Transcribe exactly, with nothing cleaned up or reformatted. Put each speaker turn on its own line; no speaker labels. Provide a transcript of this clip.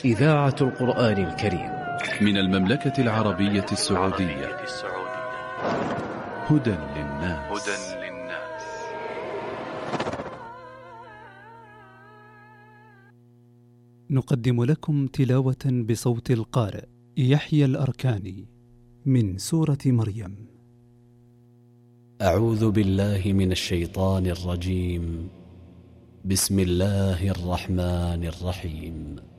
إذاعة القرآن الكريم
من المملكة العربية السعودية. هدى للناس.
نقدم لكم تلاوة بصوت القارئ يحيى الأركاني من سورة مريم.
أعوذ بالله من الشيطان الرجيم. بسم الله الرحمن الرحيم.